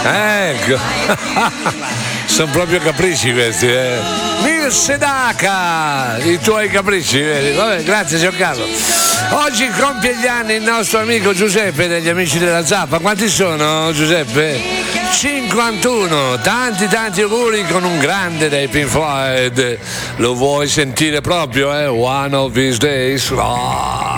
Ecco. Sono proprio capricci questi, Nil Sedaka, i tuoi capricci, vedi? Vabbè, grazie signor Carlo. Oggi compie gli anni il nostro amico Giuseppe degli Amici della Zappa. Quanti sono, Giuseppe? 51. Tanti auguri con un grande dei Pink Floyd. Lo vuoi sentire proprio, One of These Days? Oh.